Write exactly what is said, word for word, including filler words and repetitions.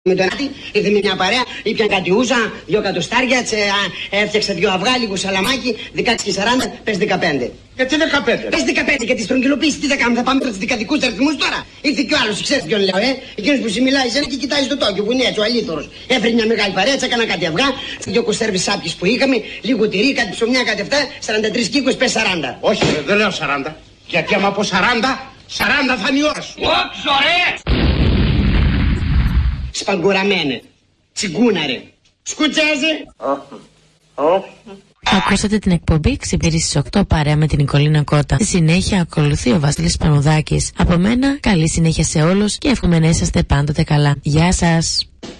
Με τον Άτι, ήρθε με μια παρέα, ήπιαν κάτι ούζα, δυο κατοστάρια, τσε, α, έφτιαξα δυο αυγά, λίγο σαλαμάκι, δεκαέξι και σαράντα, πες δεκαπέντε. Γιατί δεκαπέντε? Πες δεκαπέντε, γιατί στρογγυλοποίηση τι θα κάνουμε, θα πάμε προς τους δικατικούς αριθμούς τώρα. Ήρθε και ο άλλος, ξέρεις ποιον λέω, ε, εκείνος που συμμιλάει σένα και κοιτάζει το Τόκιο, που είναι έτσι ο αλήθωρος. Έφερε μια μεγάλη παρέα, έκανα κάτι αυγά, δυο κονσέρβες σάπιες που είχαμε, λίγο τυρί, κάτι ψωμιά, κάτι αυτά, σαράντα τρεις κύκους, πες σαράντα. Όχι, δεν λέω σαράντα. Γιατί άμα πω σαράντα, σαράντα θα είναι η ώρα σου. Όξο ρε! Σπαγκουραμένε, τσιγκούναρε, σκουτσέζε. Ακούσατε την εκπομπή Ξυπήρη στις οκτώ παρέα με την Νικολίνα Κότα. Στη συνέχεια ακολουθεί ο Βασίλης Πανουδάκης. Από μένα καλή συνέχεια σε όλους και εύχομαι να είσαστε πάντοτε καλά. Γεια σας.